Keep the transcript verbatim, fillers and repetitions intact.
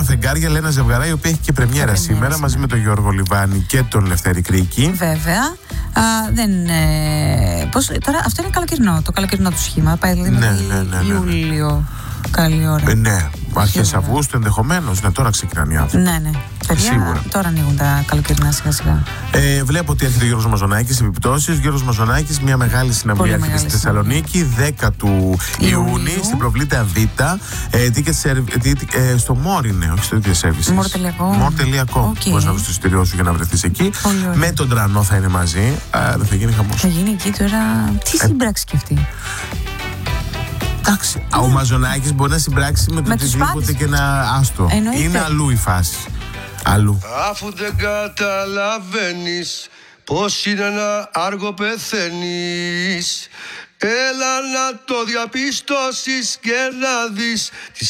Φεγγάρια, λέει ένα ζευγαρά, η οποία έχει και πρεμιέρα σήμερα μαζί με τον Γιώργο Λιβάνη και τον Λευτέρη Κρίκη. Βέβαια. Α, δεν, ε, πώς, τώρα αυτό είναι καλοκαιρινό, το καλοκαιρινό του σχήμα. Πάει δηλαδή ναι, ναι, ναι, ναι, ναι. Ιούλιο. Καλή ώρα. Ε, ναι, αρχές Αυγούστου ενδεχομένως. Ναι, τώρα ξεκινάνε οι άνθρωποι. Ναι, ναι. Παιδιά, σίγουρα. Τώρα ανοίγουν τα καλοκαιρινά σιγά σιγά. Ε, βλέπω ότι έρχεται ο Γιώργος Μαζονάκης, επιπτώσεις. Γιώργος Μαζονάκης, μια μεγάλη συναυλία έρχεται στη Θεσσαλονίκη, δέκα του Ιούνιου, στην Προβλήτα Β. Ε, ε, στο Μόρ είναι, όχι στο Ticket Services. Μόρ τελεία κομ. Μόρ τελεία κομ. Μπορείς να βρεις το εισιτήριό σου για να βρεθείς εκεί. Με τον Τρανό θα είναι μαζί. Α, δεν θα γίνει χαμός. Θα γίνει εκεί τώρα. Τι σύμπραξη κι αυτή. Εντάξει, ναι. Ο Μαζονάκης μπορεί να συμπράξει με το οτιδήποτε και να άστο. Εννοείται. Είναι αλλού η φάση. Αλλού. Αφού δεν καταλαβαίνεις πως είναι ένα άργο πεθαίνεις, έλα να το διαπιστώσεις και να δεις